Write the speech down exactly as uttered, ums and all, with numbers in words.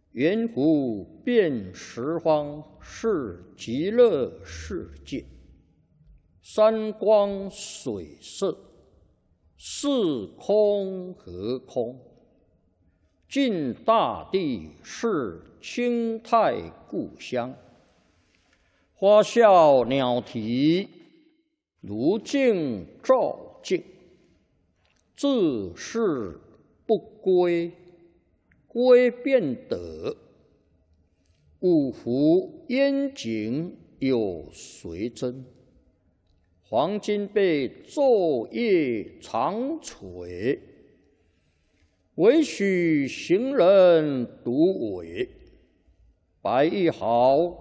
圆湖遍十方是极乐世界，山光水色，是空和空。尽大地是清泰故乡，花笑鸟啼，如镜照镜。自是不归，归便得。五湖烟景有谁真？黄金被昼夜长垂，唯许行人独尾。白玉毫